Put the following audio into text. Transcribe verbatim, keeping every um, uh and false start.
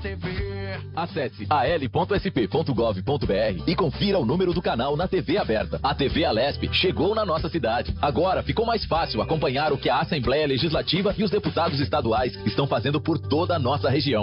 T V. Acesse a l ponto s p ponto gov ponto b r e confira o número do canal na T V aberta. A T V Alesp chegou na nossa cidade. Agora ficou mais fácil acompanhar o que a Assembleia Legislativa e os deputados estaduais estão fazendo por toda a nossa região.